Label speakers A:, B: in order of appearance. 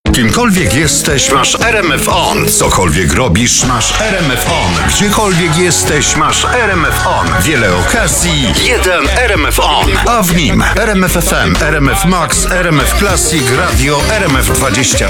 A: Kimkolwiek jesteś, masz RMF On. Cokolwiek robisz, masz RMF On. Gdziekolwiek jesteś, masz RMF On. Wiele okazji, jeden RMF On. A w nim RMF FM, RMF Max, RMF Classic, Radio, RMF 24.